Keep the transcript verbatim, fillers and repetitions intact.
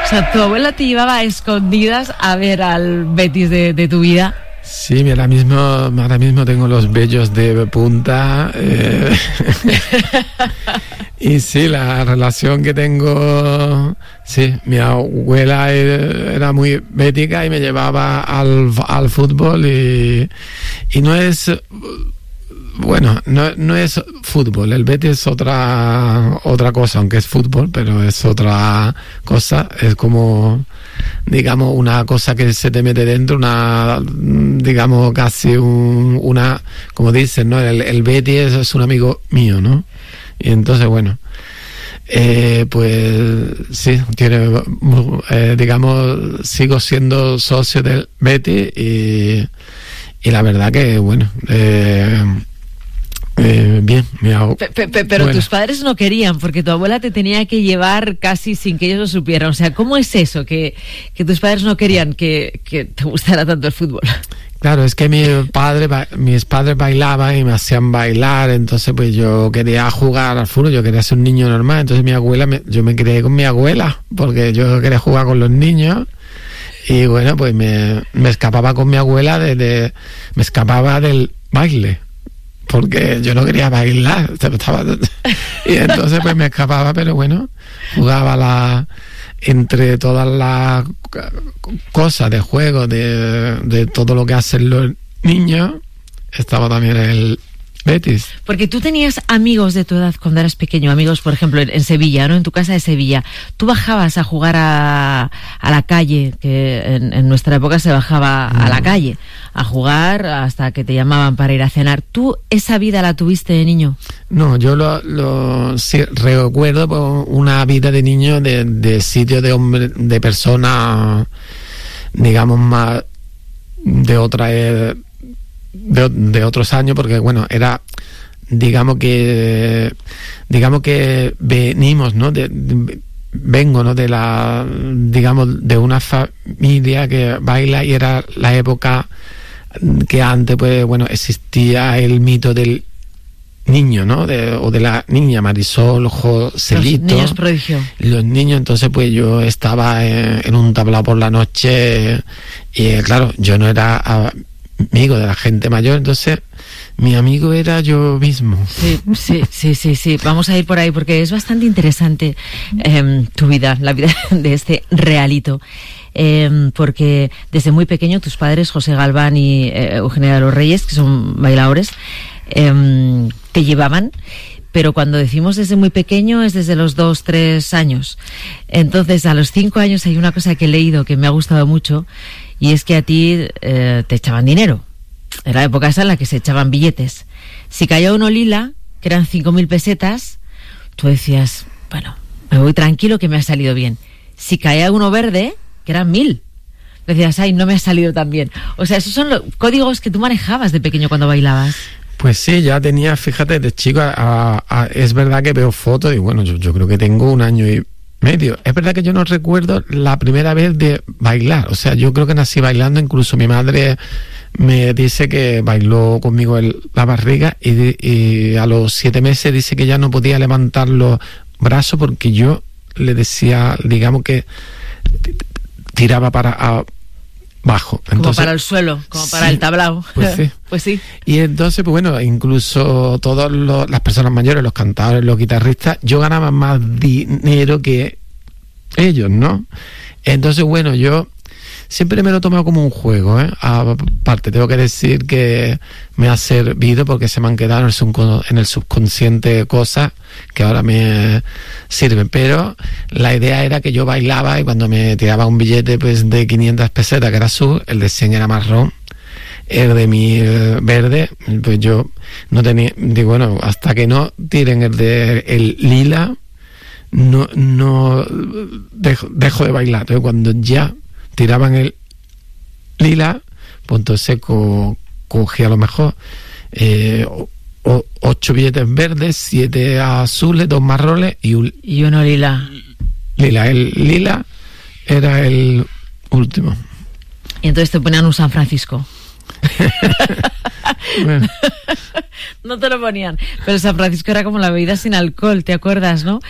O sea, tu abuela te llevaba a escondidas a ver al Betis de, de tu vida. Sí, ahora mismo, ahora mismo tengo los vellos de punta. Eh, y sí, la relación que tengo... Sí, mi abuela era muy bética y me llevaba al, al fútbol y, y no es... Bueno, no, no es fútbol, el Betis es otra otra cosa, aunque es fútbol, pero es otra cosa, es como, digamos, una cosa que se te mete dentro, una, digamos, casi un, una, como dicen, ¿no? El, el Betis es un amigo mío, ¿no? Y entonces, bueno, eh, pues sí, tiene, eh, digamos, sigo siendo socio del Betis y, y la verdad que, bueno, eh, Eh, bien, mira, pe, pe, pero bueno. Tus padres no querían porque tu abuela te tenía que llevar casi sin que ellos lo supieran. O sea, ¿cómo es eso? Que, que tus padres no querían que, que te gustara tanto el fútbol. Claro, es que mi padre, mis padres bailaban y me hacían bailar, entonces pues yo quería jugar al fútbol, yo quería ser un niño normal, entonces mi abuela, me, yo me crié con mi abuela porque yo quería jugar con los niños. Y bueno, pues me, me escapaba con mi abuela de, de, me escapaba del baile. Porque yo no quería bailar y entonces pues me escapaba, pero bueno, jugaba la entre todas las cosas de juego, de, de todo lo que hacen los niños, estaba también el Betis. Porque tú tenías amigos de tu edad cuando eras pequeño, amigos, por ejemplo, en, en Sevilla, ¿no? En tu casa de Sevilla. Tú bajabas a jugar a, a la calle, que en, en nuestra época se bajaba mm. a la calle, a jugar hasta que te llamaban para ir a cenar. ¿Tú esa vida la tuviste de niño? No, yo lo, lo sí, recuerdo una vida de niño de, de sitio de hombre, de persona, digamos, más de otra edad, De, de otros años, porque bueno, era, digamos que digamos que venimos, ¿no? De, de, vengo, ¿no? De la, digamos, de una familia que baila y era la época que antes, pues bueno, existía el mito del niño, ¿no? De, o de la niña Marisol, Joselito. Los niños prodigio. Los niños, entonces pues yo estaba en, en un tablao por la noche y claro, yo no era a, amigo de la gente mayor, entonces mi amigo era yo mismo. Sí, sí, sí, sí, sí. Vamos a ir por ahí porque es bastante interesante eh, tu vida, la vida de este realito. Eh, porque desde muy pequeño tus padres, José Galván y eh, Eugenia de los Reyes, que son bailadores, eh, te llevaban. Pero cuando decimos desde muy pequeño es desde los dos, tres años. Entonces, a los cinco años hay una cosa que he leído que me ha gustado mucho, y es que a ti eh, te echaban dinero. Era la época esa en la que se echaban billetes. Si caía uno lila, que eran cinco mil pesetas, tú decías, bueno, me voy tranquilo que me ha salido bien. Si caía uno verde, que eran mil, decías, ay, no me ha salido tan bien. O sea, esos son los códigos que tú manejabas de pequeño cuando bailabas. Pues sí, ya tenía, fíjate, de chico, a, a, es verdad que veo fotos y bueno, yo, yo creo que tengo un año y medio. Es verdad que yo no recuerdo la primera vez de bailar, o sea, yo creo que nací bailando, incluso mi madre me dice que bailó conmigo en la barriga y, y a los siete meses dice que ya no podía levantar los brazos porque yo le decía, digamos que tiraba para abajo. Como entonces, para el suelo, como para sí, el tablao. Pues sí. Pues sí. Y entonces, pues bueno, incluso todas las personas mayores, los cantadores, los guitarristas, yo ganaba más dinero que ellos, ¿no? Entonces, bueno, yo siempre me lo he tomado como un juego, ¿eh? Aparte, tengo que decir que me ha servido porque se me han quedado en el subconsciente cosas que ahora me sirven, pero la idea era que yo bailaba y cuando me tiraba un billete pues de quinientas pesetas, que era azul, el de cien era marrón, el de mil verde, pues yo no tenía, digo, bueno, hasta que no tiren el de el lila, no, no dejo, dejo de bailar. Entonces cuando ya tiraban el lila, pues entonces co- cogí a lo mejor eh, o, ocho billetes verdes, siete azules, dos marrones y un y uno lila. Lila, el lila era el último. Y entonces te ponían un San Francisco. Bueno. No te lo ponían, pero San Francisco era como la bebida sin alcohol, ¿te acuerdas, no?